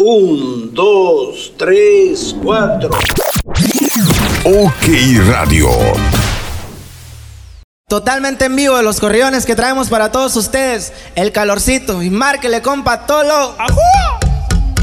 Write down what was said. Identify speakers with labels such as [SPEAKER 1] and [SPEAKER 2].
[SPEAKER 1] 1, 2, 3, 4.
[SPEAKER 2] OK Radio.
[SPEAKER 3] Totalmente en vivo de los corriones que traemos para todos ustedes. El calorcito. Y márquele, compa, Tolo. ¡Ajú!